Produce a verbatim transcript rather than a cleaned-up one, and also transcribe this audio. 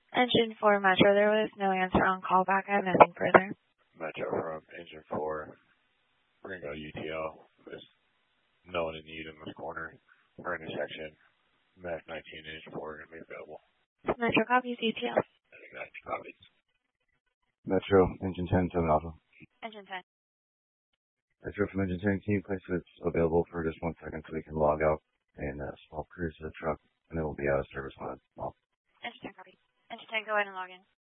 Engine four Metro, there was no answer on callback. I have nothing further. Metro from Engine four. We're going to go U T L. There's no one in need in this corner or intersection. M A C nineteen and Engine four are going to be available. Metro copies U T L. Exactly, copies. Metro, Engine ten, seven Alpha. Engine ten. Metro from Engine ten, can you place it's available for just one second so we can log out and uh, small cruise the truck, and it will be out of service when it's small. Engine ten copies. Engine ten, go ahead and log in.